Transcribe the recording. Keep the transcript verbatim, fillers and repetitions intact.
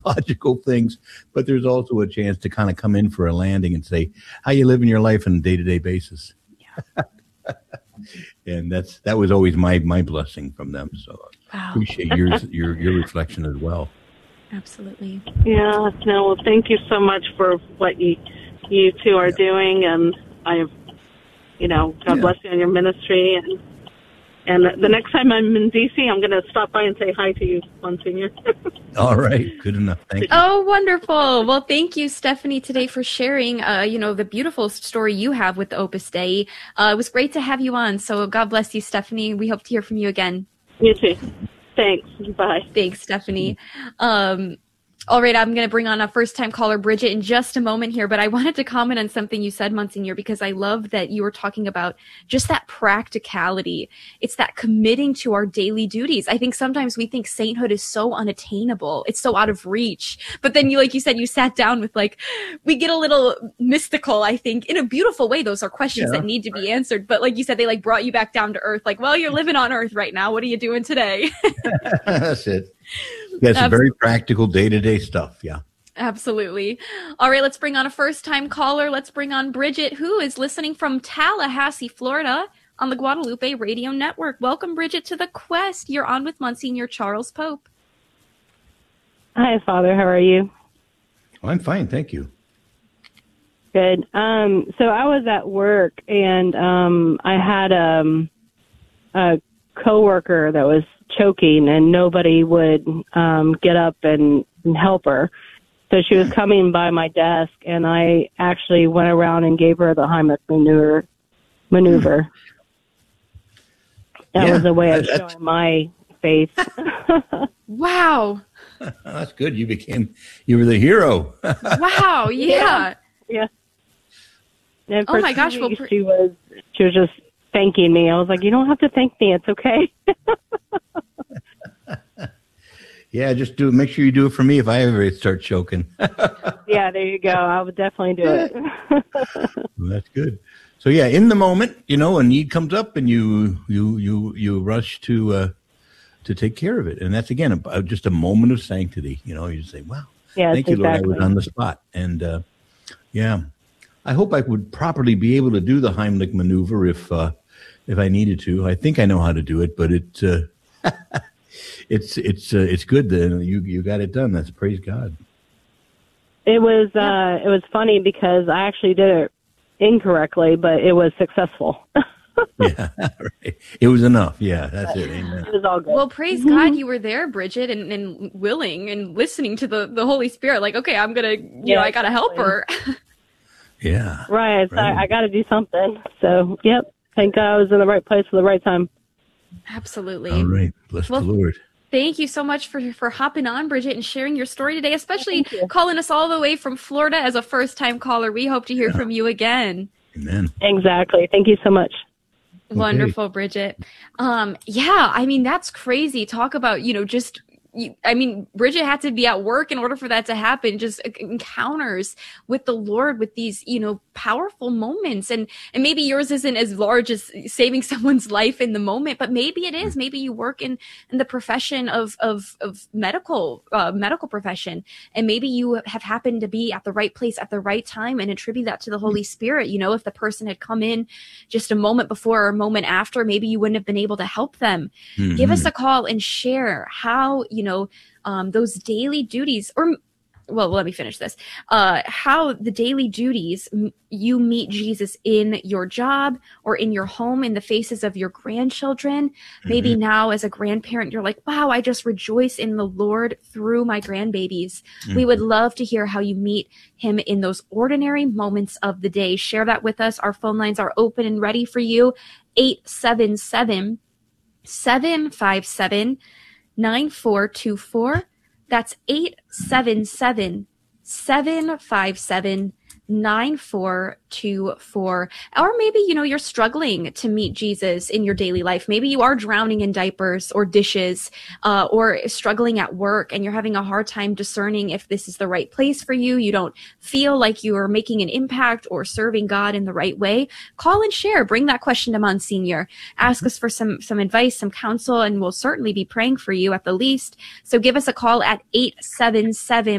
logical things, but there's also a chance to kind of come in for a landing and say, how you living your life on a day-to-day basis? Yeah. And that's that was always my my blessing from them. So I wow. appreciate yours, your your reflection as well. Absolutely. Yeah. No. Well, thank you so much for what you you two are yeah. doing, and I, you know, God yeah. bless you on your ministry. And and the next time I'm in D C, I'm going to stop by and say hi to you, Monsignor. All right. Good enough. Thank you. Oh, wonderful. Well, thank you, Stephanie, today for sharing, uh, you know, the beautiful story you have with the Opus Dei. Uh, it was great to have you on. So God bless you, Stephanie. We hope to hear from you again. You too. Thanks. Bye. Thanks, Stephanie. Um, all right, I'm going to bring on a first-time caller, Bridget, in just a moment here, but I wanted to comment on something you said, Monsignor, because I love that you were talking about just that practicality. It's that committing to our daily duties. I think sometimes we think sainthood is so unattainable. It's so out of reach. But then, you, like you said, you sat down with, like, we get a little mystical, I think, in a beautiful way. Those are questions yeah, that need to right. be answered. But like you said, they, like, brought you back down to earth. Like, well, you're living on earth right now. What are you doing today? That's it. That's Absolutely. Very practical day-to-day stuff, yeah. Absolutely. All right, let's bring on a first-time caller. Let's bring on Bridget, who is listening from Tallahassee, Florida, on the Guadalupe Radio Network. Welcome, Bridget, to the Quest. You're on with Monsignor Charles Pope. Hi, Father. How are you? I'm fine, thank you. Good. Um, so I was at work, and um, I had um, a coworker that was choking, and nobody would um, get up and, and help her. So she was coming by my desk, and I actually went around and gave her the Heimlich maneuver. maneuver. That yeah, was a way of showing my faith. Wow. That's good. You became, you were the hero. Wow. Yeah. Yeah. yeah. And for oh my gosh. Well, per- she was, she was just thanking me. I was like, you don't have to thank me. It's okay. Yeah, just do. Make sure you do it for me if I ever start choking. Yeah, there you go. I would definitely do it. Well, that's good. So yeah, in the moment, you know, a need comes up, and you you you you rush to uh, to take care of it, and that's again a, just a moment of sanctity. You know, you just say, "Wow, yes, thank you, exactly. Lord, I was on the spot." And uh, yeah, I hope I would properly be able to do the Heimlich maneuver if uh, if I needed to. I think I know how to do it, but it. Uh, It's it's uh, it's good that you you got it done. That's praise God. It was uh, it was funny because I actually did it incorrectly, but it was successful. Yeah, right. It was enough. Yeah, that's it. Amen. It was all good. Well, praise mm-hmm. God, you were there, Bridget, and, and willing and listening to the, the Holy Spirit. Like, okay, I'm gonna, you yeah, know, I gotta help her. Yeah. Right. So right. I, I got to do something. So, yep. Thank God I was in the right place for the right time. Absolutely. All right. Bless well, the Lord. Thank you so much for for hopping on, Bridget, and sharing your story today, especially calling us all the way from Florida as a first-time caller. We hope to hear yeah. from you again. Amen. Exactly. Thank you so much. Wonderful, okay. Bridget. Um, yeah, I mean, that's crazy. Talk about, you know, just... You, I mean, Bridget had to be at work in order for that to happen. Just encounters with the Lord with these, you know, powerful moments. And, and maybe yours isn't as large as saving someone's life in the moment, but maybe it is. Maybe you work in, in the profession of, of, of medical, uh, medical profession. And maybe you have happened to be at the right place at the right time and attribute that to the Holy Spirit. You know, if the person had come in just a moment before or a moment after, maybe you wouldn't have been able to help them. Mm-hmm. Give us a call and share how, you know, um, those daily duties, or, well, let me finish this, uh, how the daily duties m- you meet Jesus in your job or in your home, in the faces of your grandchildren. Mm-hmm. Maybe now as a grandparent, you're like, wow, I just rejoice in the Lord through my grandbabies. Mm-hmm. We would love to hear how you meet him in those ordinary moments of the day. Share that with us. Our phone lines are open and ready for you. eight seven seven, seven five seven, nine four two four. That's eight seven seven, seven five seven, nine four two four. Or maybe, you know, you're struggling to meet Jesus in your daily life. Maybe you are drowning in diapers or dishes, uh, or struggling at work, and you're having a hard time discerning if this is the right place for you. You don't feel like you are making an impact or serving God in the right way. Call and share. Bring that question to Monsignor. Ask us for some, some advice, some counsel, and we'll certainly be praying for you at the least. So give us a call at eight seven seven